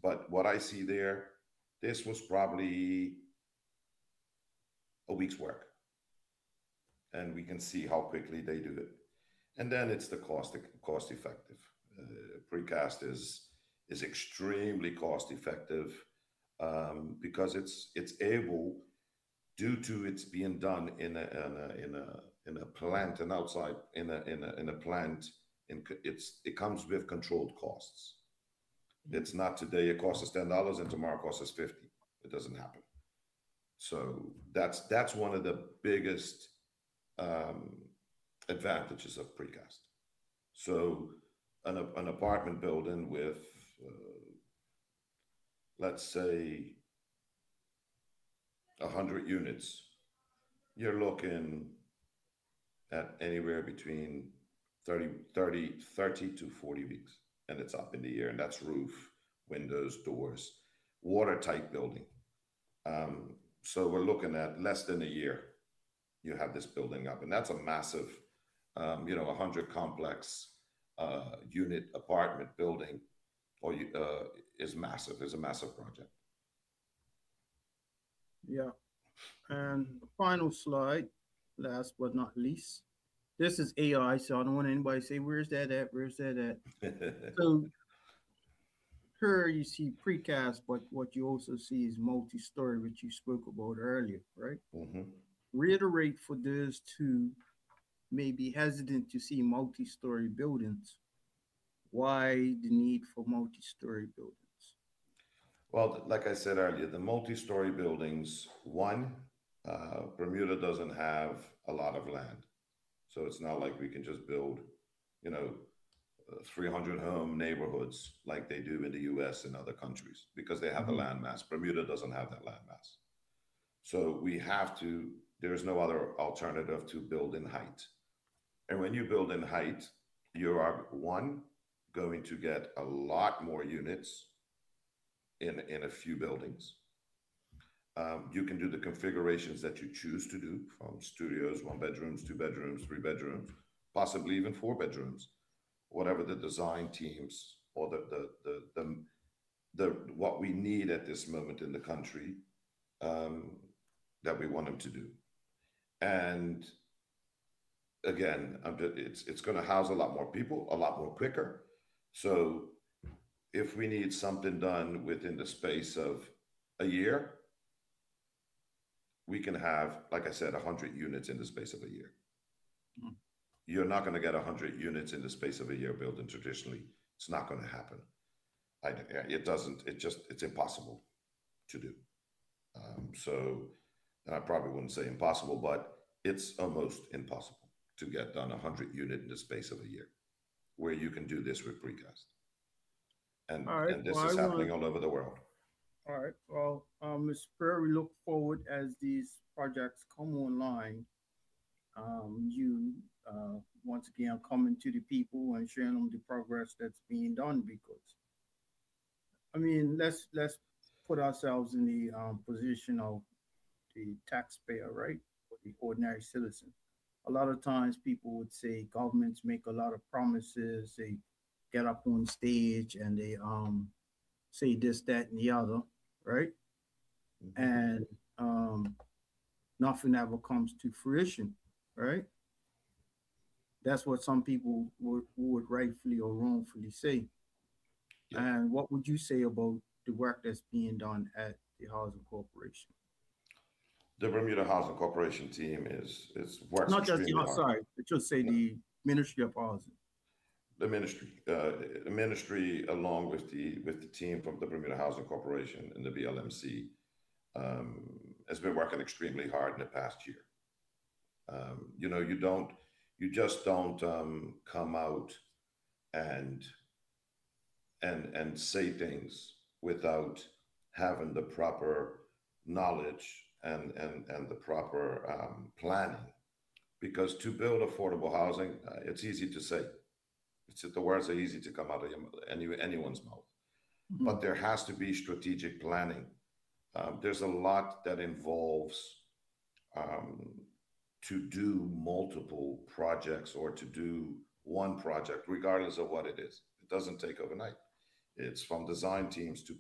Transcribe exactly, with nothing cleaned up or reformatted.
But what I see there, this was probably a week's work, and we can see how quickly they do it. And then it's the cost cost effective. Uh, precast is is extremely cost effective, um, because it's it's able, due to it's being done in a in a in a, in a plant and outside in a in a in a plant. In, it's it comes with controlled costs. It's not today it costs us ten dollars and tomorrow it costs us fifty. It doesn't happen. So that's that's one of the biggest um, advantages of precast. So an, an apartment building with, uh, let's say, one hundred units, you're looking at anywhere between thirty, thirty, thirty to forty weeks. And it's up in the air. And that's roof, windows, doors, watertight building. Um, so we're looking at less than a year. You have this building up. And that's a massive, um, you know, one hundred complex uh, unit apartment building, or uh, is massive, is a massive project. Yeah. And the final slide, last but not least. This is A I, so I don't want anybody to say, where's that at? Where's that at? So here you see precast, but what you also see is multi-story, which you spoke about earlier, right? Mm-hmm. Reiterate for those who may be hesitant to see multi-story buildings. Why the need for multi-story buildings? Well, like I said earlier, the multi-story buildings, one, uh, Bermuda doesn't have a lot of land. So it's not like we can just build, you know, uh, three hundred home neighborhoods like they do in the U S and other countries, because they have the Mhm. land mass. Bermuda doesn't have that land mass. So we have to, there's no other alternative to build in height. And when you build in height, you are, one, going to get a lot more units in, in a few buildings. Um, you can do the configurations that you choose to do, from studios, one bedrooms, two bedrooms, three bedrooms, possibly even four bedrooms, whatever the design teams or the the the the, the what we need at this moment in the country, um, that we want them to do. And again, it's it's going to house a lot more people, a lot more quicker. So if we need something done within the space of a year, we can have, like I said, one hundred units in the space of a year. Mm. You're not going to get one hundred units in the space of a year building traditionally. It's not going to happen. I, it doesn't, it just, it's impossible to do. Um, so, and I probably wouldn't say impossible, but it's almost impossible to get done one hundred unit in the space of a year, where you can do this with precast. And, All right. and Well, this I is want happening all over the world. All right. Well, um, mister Perry, we look forward as these projects come online. Um, you uh, once again coming to the people and sharing them the progress that's being done. Because I mean, let's let's put ourselves in the um, position of the taxpayer, right, or the ordinary citizen. A lot of times, people would say governments make a lot of promises. They get up on stage and they um say this, that, and the other, right? Mhm. And um, nothing ever comes to fruition, right? That's what some people would, would rightfully or wrongfully say. Yeah. And what would you say about the work that's being done at the Housing Corporation? The Bermuda Housing Corporation team is, is works Not just the, extremely oh, hard. sorry, I should say No, the Ministry of Housing. the ministry, uh, the ministry, along with the with the team from the Bermuda Housing Corporation and the B L M C, um, has been working extremely hard in the past year. Um, you know, you don't, you just don't um, come out and and and say things without having the proper knowledge and and and the proper um, planning. Because to build affordable housing, uh, it's easy to say. It's the words are easy to come out of your, any, anyone's mouth, Mhm. but there has to be strategic planning. Um, there's a lot that involves, um, to do multiple projects or to do one project, regardless of what it is. It doesn't take overnight. It's from design teams to